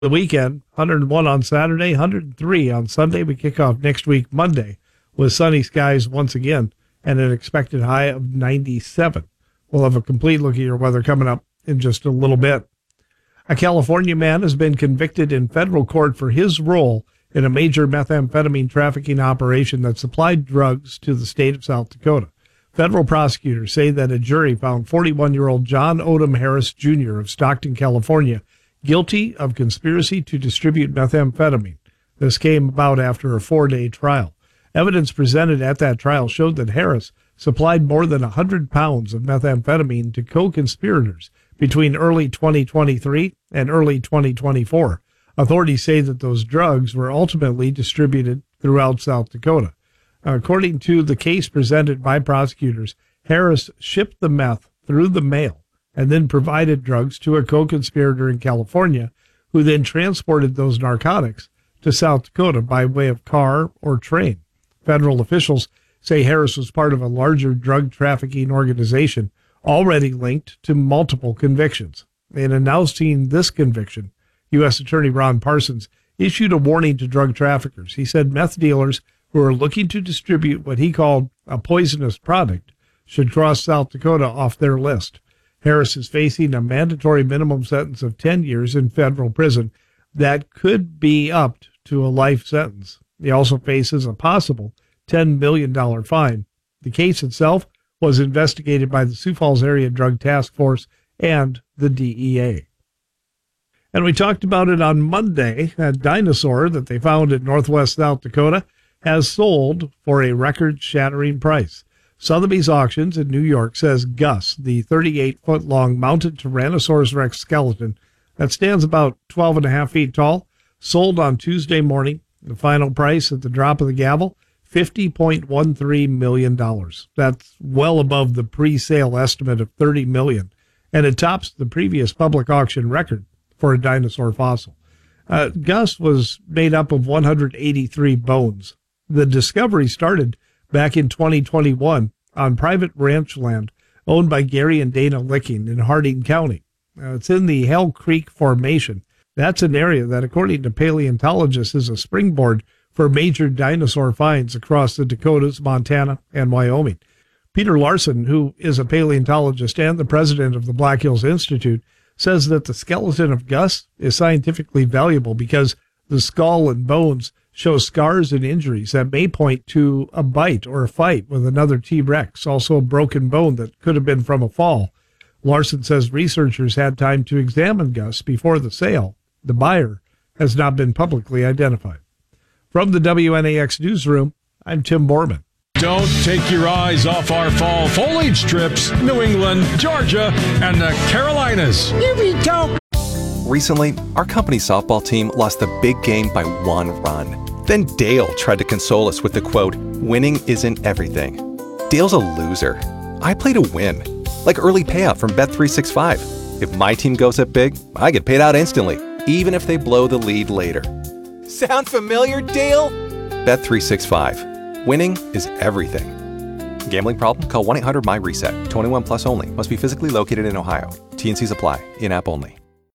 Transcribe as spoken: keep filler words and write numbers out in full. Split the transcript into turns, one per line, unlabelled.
The weekend, one hundred one on Saturday, one hundred three on Sunday. We kick off next week, Monday, with sunny skies once again and an expected high of ninety-seven. We'll have a complete look at your weather coming up in just a little bit. A California man has been convicted in federal court for his role in a major methamphetamine trafficking operation that supplied drugs to the state of South Dakota. Federal prosecutors say that a jury found forty-one-year-old John Odom Harris, Junior of Stockton, California, guilty of conspiracy to distribute methamphetamine. This came about after a four-day trial. Evidence presented at that trial showed that Harris supplied more than one hundred pounds of methamphetamine to co-conspirators between early twenty twenty-three and early twenty twenty-four. Authorities say that those drugs were ultimately distributed throughout South Dakota. According to the case presented by prosecutors, Harris shipped the meth through the mail and then provided drugs to a co-conspirator in California, who then transported those narcotics to South Dakota by way of car or train. Federal officials say Harris was part of a larger drug trafficking organization already linked to multiple convictions. In announcing this conviction, U S Attorney Ron Parsons issued a warning to drug traffickers. He said meth dealers who are looking to distribute what he called a poisonous product should cross South Dakota off their list. Harris is facing a mandatory minimum sentence of ten years in federal prison that could be upped to a life sentence. He also faces a possible ten million dollars fine. The case itself was investigated by the Sioux Falls Area Drug Task Force and the D E A. And we talked about it on Monday. That dinosaur that they found in northwest South Dakota has sold for a record-shattering price. Sotheby's Auctions in New York says Gus, the thirty-eight-foot-long mounted Tyrannosaurus Rex skeleton that stands about twelve and a half feet tall, sold on Tuesday morning. The final price at the drop of the gavel, fifty point one three million dollars. That's well above the pre-sale estimate of thirty million dollars, and it tops the previous public auction record for a dinosaur fossil. Uh, Gus was made up of one hundred eighty-three bones. The discovery started back in twenty twenty-one on private ranch land owned by Gary and Dana Licking in Harding County. Uh, it's in the Hell Creek Formation. That's an area that, according to paleontologists, is a springboard for major dinosaur finds across the Dakotas, Montana, and Wyoming. Peter Larson, who is a paleontologist and the president of the Black Hills Institute, says that the skeleton of Gus is scientifically valuable because the skull and bones show scars and injuries that may point to a bite or a fight with another T-Rex, also a broken bone that could have been from a fall. Larson says researchers had time to examine Gus before the sale. The buyer has not been publicly identified. From the W N A X newsroom, I'm Tim Borman.
Don't take your eyes off our fall foliage trips, New England, Georgia, and the Carolinas. Here we go.
Recently, our company's softball team lost the big game by one run. Then Dale tried to console us with the quote, "Winning isn't everything." Dale's a loser. I play to win, like early payout from Bet three sixty-five. If my team goes up big, I get paid out instantly, even if they blow the lead later. Sound familiar, Dale? Bet three sixty-five. Winning is everything. Gambling problem? Call one eight hundred M Y RESET. twenty-one plus only. Must be physically located in Ohio. T and Cs apply. In-app only.